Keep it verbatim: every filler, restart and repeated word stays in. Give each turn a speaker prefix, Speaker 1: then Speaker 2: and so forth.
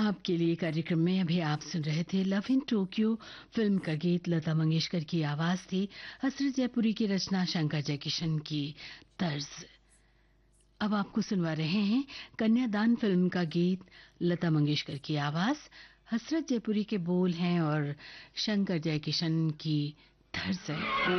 Speaker 1: आपके लिए कार्यक्रम में अभी आप सुन रहे थे लव इन टोक्यो फिल्म का गीत। लता मंगेशकर की आवाज थी, हसरत जयपुरी की रचना, शंकर जयकिशन की तर्ज। अब आपको सुनवा रहे हैं कन्यादान फिल्म का गीत, लता मंगेशकर की आवाज, हसरत जयपुरी के बोल हैं और शंकर जयकिशन की तर्ज है।